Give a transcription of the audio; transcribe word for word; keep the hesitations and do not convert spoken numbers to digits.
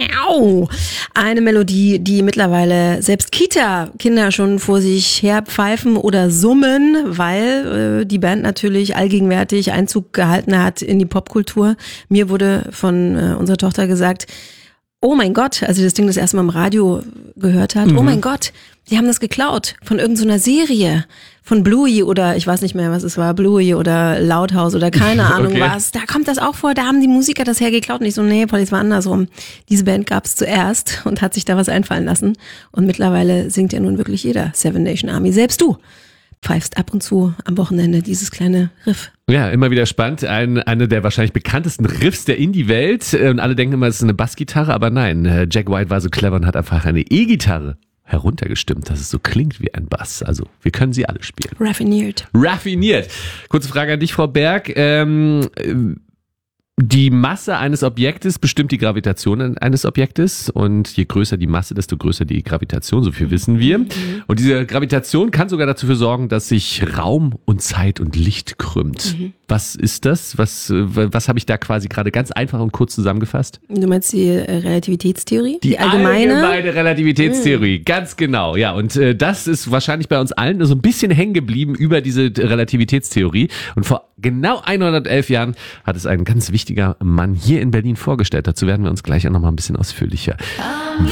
Eine Melodie, die mittlerweile selbst Kita-Kinder schon vor sich her pfeifen oder summen, weil äh, die Band natürlich allgegenwärtig Einzug gehalten hat in die Popkultur. Mir wurde von äh, unserer Tochter gesagt, oh mein Gott, als sie das Ding das erste Mal im Radio gehört hat, mhm. oh mein Gott, die haben das geklaut von irgendeiner Serie, von Bluey oder ich weiß nicht mehr, was es war, Bluey oder Loudhouse oder keine Ahnung okay. was. Da kommt das auch vor, da haben die Musiker das hergeklaut und ich so, nee, Polly, es war andersrum. Diese Band gab es zuerst und hat sich da was einfallen lassen und mittlerweile singt ja nun wirklich jeder Seven Nation Army, selbst du pfeifst ab und zu am Wochenende dieses kleine Riff. Ja, immer wieder spannend. Ein, eine der wahrscheinlich bekanntesten Riffs der Indie-Welt. Und alle denken immer, es ist eine Bassgitarre, aber nein. Jack White war so clever und hat einfach eine E-Gitarre heruntergestimmt, dass es so klingt wie ein Bass. Also, wir können sie alle spielen. Raffiniert. Raffiniert. Kurze Frage an dich, Frau Berg. Ähm, Die Masse eines Objektes bestimmt die Gravitation eines Objektes und je größer die Masse, desto größer die Gravitation, so viel wissen wir. Und diese Gravitation kann sogar dafür sorgen, dass sich Raum und Zeit und Licht krümmt. Mhm. Was ist das? Was, was habe ich da quasi gerade ganz einfach und kurz zusammengefasst? Du meinst die äh, Relativitätstheorie? Die, die allgemeine? allgemeine Relativitätstheorie, mhm. ganz genau. Ja, und äh, das ist wahrscheinlich bei uns allen so ein bisschen hängen geblieben über diese Relativitätstheorie. Und vor genau hundertelf Jahren hat es ein ganz wichtiger Mann hier in Berlin vorgestellt. Dazu werden wir uns gleich auch noch mal ein bisschen ausführlicher